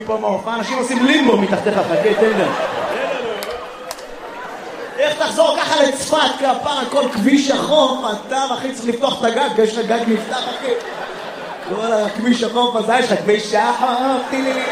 פה מהאופן, אנשים עושים לימבו מתחתיך, חכה, תן גם. איך תחזור ככה לצפת, כפרה, כל כביש החוף, אתה אחי צריך לפתוח את הגג, יש לך גג נפתח, אחי. כל הכביש החוף הזה, יש לך כביש החוף,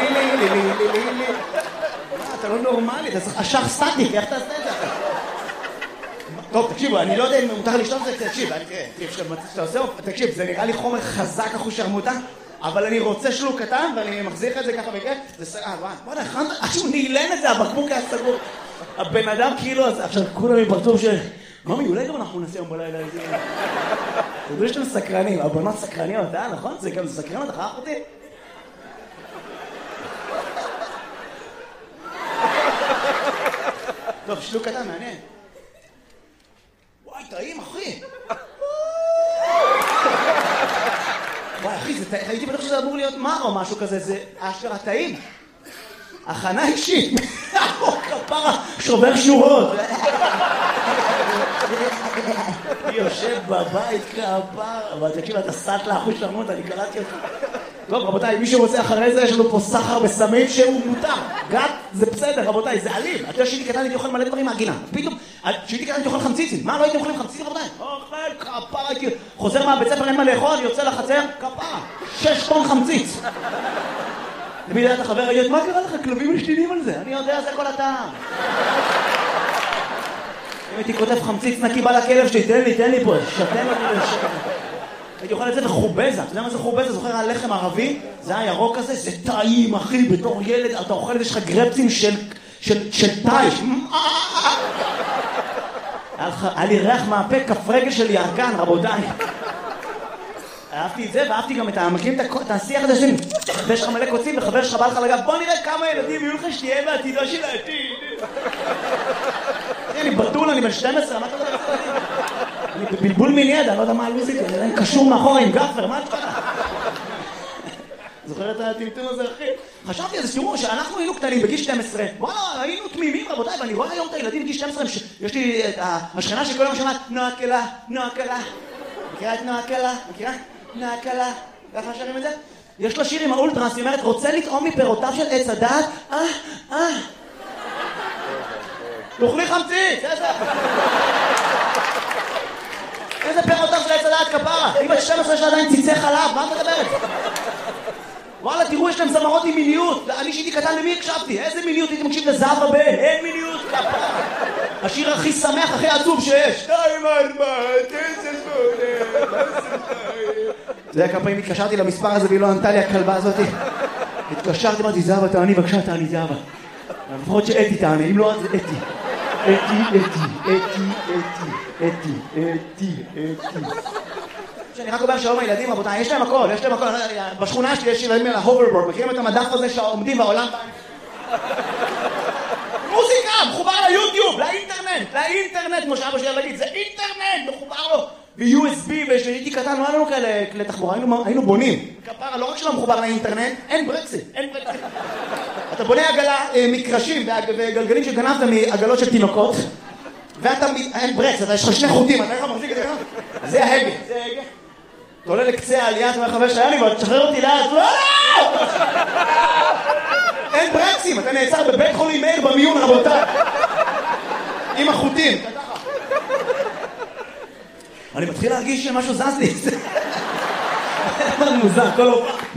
אתה לא נורמלי, אתה צריך אשך סטטיק, איך תעשה את זה? טוב, תקשיבו, אני לא יודע אם מותר לשתות את זה, תקשיב, זה נראה לי חומר חזק אחוז שרמוטה, אבל אני רוצה שלוק קטן, ואני מחזיק את זה ככה בכיף, בוא נחם, עכשיו נעילן את זה, הבקבוק היה סגור. הבן אדם כאילו, עכשיו כולם עם פרצוף ממי, אולי גם אנחנו נעשה יום בלילה איזה... אתה יודע שאתם סקרנים, הבנות סקרניות, נכון? זה גם סקרן, אתה חייך אותי? טוב, שלוק קטן, מעניין. וואי, טעים, אחי. וואי, אחי, הייתי בטוח שזה אמור להיות מר או משהו כזה, זה אשכרה טעים. הכנה אישית. כפרה, שובר שורות. יושב בבית כפרה. אבל תקשיב, אתה סט לאחוז שרמות, אני קראתי אותך. טוב, רבותיי, מי שרוצה אחרי זה, יש לנו פה סחר בסמים שהוא מותר. גת, זה בסדר, רבותיי, זה אלים. אתה יודע שהייתי קטן, הייתי אוכל מלא דברים מהגינה. פתאום, שהייתי קטן, הייתי אוכל חמציצים. מה, לא הייתם אוכלים חמציצים, רבותיי? אוכל, כפרה, הייתי... חוזר מהבית ספר, אין מה לאכול, יוצא לחצר, כפרה. 6 טון חמציץ. למי יודע את החבר, מה קרה לך? כלבים משתינים על זה. אני יודע, זה כל הטעם. אם הייתי כותב חמציץ נקי בא לכלב שלי, תן לי פה, שתן אותי לשקר. הייתי אוכל את זה בחובזה. אתה יודע מה זה חובזה? זוכר הלחם ערבי? זה הירוק הזה, זה טעים, אחי. בתור ילד, אתה אוכל את זה, יש לך גרפצים של טייש. היה לי ריח מהפה, כף רגל של ירקן, רבותיי. אהבתי את זה, ואהבתי גם את המקרים, את השיח הזה שלי. ויש לך מלא קוצים, וחבר שלך בא לך לגב, בוא נראה כמה ילדים יהיו לך שתהיה בעתידו של העתיד. אני בטול, אני בן 12, מה אתה יודע? אני בבלבול מיני ידע, אני לא יודע מה הלוזית, אני קשור מאחורה עם גפר, מה אתה יודע? זוכר את הטמטום הזה, אחי? חשבתי על זה, תראו, שאנחנו היינו קטנים בגיל 12, וואלה, היינו תמימים, רבותיי, ואני רואה היום את הילדים בגיל 12, יש לי את השכנה שכל יום שומעת, נועה קלה, נועה קלה. מכירה את נועה קלה? מכירה? נועה קלה. ככה שרים את זה? יש לה שיר עם האולטרס, היא אומרת, רוצה לטעום מפירותיו של עץ הדעת? תאכלי חמציץ, איזה פירותיו של עץ הדעת כפרה? היא בת 12 יש לה עדיין ציצי חלב, מה אתה מדברת? וואלה, תראו, יש להם זמרות עם מיניות. אני שהייתי קטן, למי הקשבתי? איזה מיניות? הייתי מקשיב לזהב הבן. אין מיניות, כפרה. השיר הכי שמח, הכי עצוב שיש. 2, 4, 9, 8. זה היה כמה פעמים התקשרתי למספר הזה והיא לא ענתה לי הכלבה הזאת. התקשרתי, אמרתי, זהבה, תעני, בבקשה, תעני, זהבה. לפחות שאתי תעני, אם לא, זה אתי. אתי. אני רק אומר שלום הילדים, רבותיי, יש להם הכל, בשכונה שלי יש ילדים על ההוברבורד, מכירים את המדף הזה שעומדים בעולם? מוזיקה, מחובר ליוטיוב, לאינטרנט, כמו שאבא שלי להגיד, זה אינטרנט, מחובר לו, ב-USB, ושהייתי קטן, לא היה לנו כאלה כלי תחבורה, היינו בונים. כפרה, לא רק שלא מחובר לאינטרנט, אין ברקסית. אתה בונה עגלה, מקרשים וגלגלים שגנבת מעגלות של תינוקות, ואתה, אין ברקס, אתה יש לך 2 חוטים, אתה איך מחזיק את זה ככה? זה ההגה. אתה עולה לקצה העלייה, אתה אומר חבר שהיה לי, ותשחרר אותי לאט, לא! אין ברקסים, אתה נעצר בבית חולים מאיר במיון, רבותיי. עם החוטים. אני מתחיל להרגיש שמשהו זז לי. זה מוזר, כל הופעה.